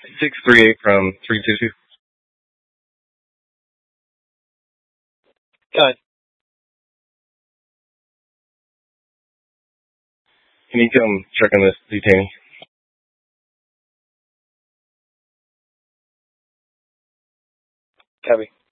638 from 322. Go ahead. Can you come check on this detainee? Copy.